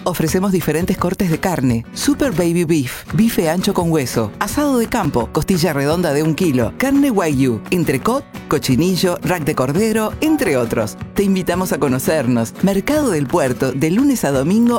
Ofrecemos diferentes cortes de carne: Super Baby Beef, bife ancho con hueso, asado de campo, costilla redonda de 1 kilo, carne Wagyu, entrecot, cochinillo, rack de cordero, entre otros. Te invitamos a conocernos. Mercado del Puerto, de lunes a domingo